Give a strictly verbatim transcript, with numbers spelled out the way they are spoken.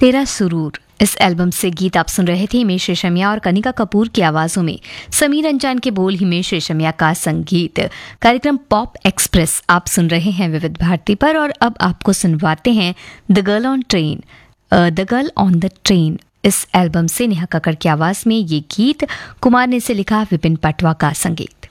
तेरा सुरूर इस एल्बम से गीत आप सुन रहे थे हिमेश रेशमिया और कनिका कपूर की आवाजों में। समीर अंजान के बोल, हिमेश रेशमिया का संगीत। कार्यक्रम पॉप एक्सप्रेस आप सुन रहे हैं विविध भारती पर और अब आपको सुनवाते हैं the girl on train the girl on the train इस एल्बम से। नेहा कक्कड़ की आवाज में ये गीत, कुमार ने इसे लिखा, विपिन पटवा का संगीत।